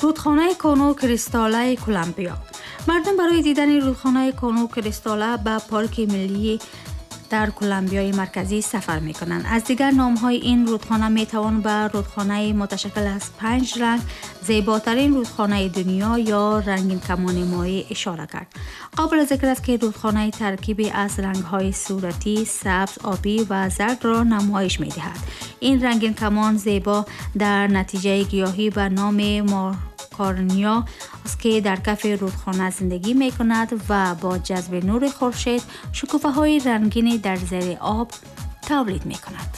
رودخانه کونو کریستاله کلمبیا. مردم برای دیدن رودخانه کونو کریستاله به پارک ملی در کلمبیای مرکزی سفر میکنند. از دیگر نامهای این رودخانه میتوان به رودخانه متشکل از 5 رنگ، زیباترین رودخانه دنیا یا رنگین کمان مایع اشاره کرد. قابل ذکر است که رودخانه ترکیبی از رنگهای صورتی، سبز، آبی و زرد را نمایش میدهد. این رنگین کمان زیبا در نتیجه گیاهی به نام مارکارنیا است که در کف رودخانه زندگی می کند و با جذب نور خورشید شکوفه‌های رنگین در زیر آب تولید می کند.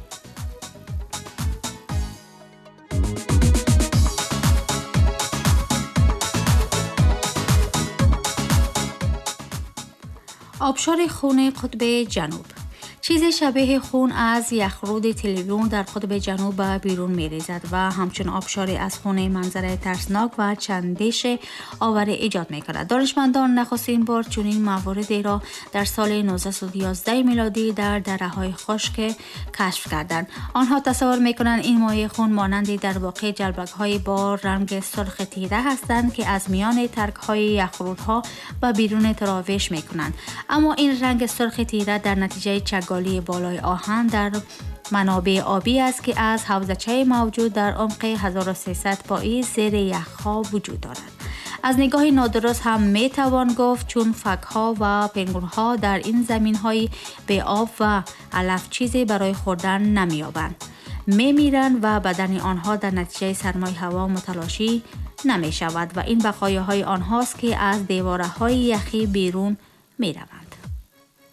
آبشار خون قطب جنوب. چیزی شبیه خون از یخرود تریلیون در قطب جنوب به بیرون می ریزد و همچون آبشاری از خون منظره ترسناک و چندش آوری ایجاد می کند. دانشمندان نخستین بار چنین مواردی را در سال 1911 میلادی در دره‌های خشک کشف کردند. آنها تصور می کنند این مایع خون مانندی در واقع جلبک‌های با رنگ سرخ تیره هستند که از میان ترک‌های یخرودها به بیرون تراوش می کنند. اما این رنگ سرخ تیره در نتیجه چگالی بالای آهن در منابع آبی است که از حوضچه موجود در عمق 1300 پایی زیر یخها وجود دارد. از نگاه نادرست هم می توان گفت چون فک‌ها و پنگوئن‌ها در این زمین‌های به آب و علف چیزی برای خوردن نمی‌یابند. می‌میرند و بدن آنها در نتیجه سرمای هوا متلاشی نمی‌شود و این بقایاهای آنهاست که از دیواره‌های یخی بیرون می‌روند.